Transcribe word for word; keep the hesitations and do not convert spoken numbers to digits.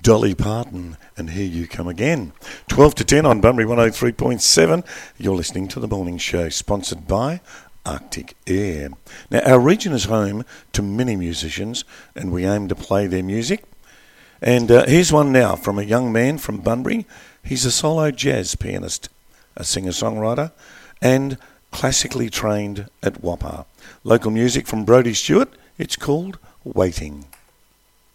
Dolly Parton, and Here You Come Again. twelve to ten on Bunbury one oh three point seven. You're listening to The Morning Show, sponsored by Arctic Air. Now, our region is home to many musicians, and we aim to play their music. And uh, here's one now from a young man from Bunbury. He's a solo jazz pianist, a singer-songwriter, and classically trained at W A P A. Local music from Brodie Stewart. It's called Waiting.